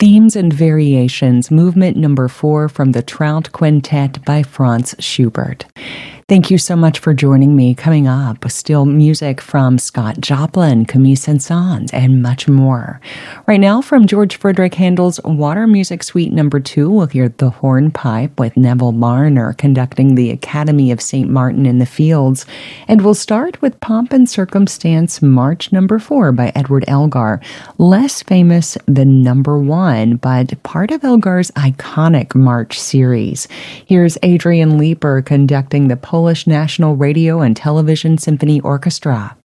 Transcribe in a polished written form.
Themes and Variations, Movement Number 4 from the Trout Quintet by Franz Schubert. Thank you so much for joining me. Coming up, still music from Scott Joplin, Camille Saint-Saëns, and much more. Right now, from George Frederick Handel's Water Music Suite Number 2, we'll hear The Hornpipe with Neville Marriner conducting the Academy of St. Martin in the Fields. And we'll start with Pomp and Circumstance March Number 4 by Edward Elgar. Less famous than Number 1, but part of Elgar's iconic March series. Here's Adrian Leeper conducting the Polish National Radio and Television Symphony Orchestra.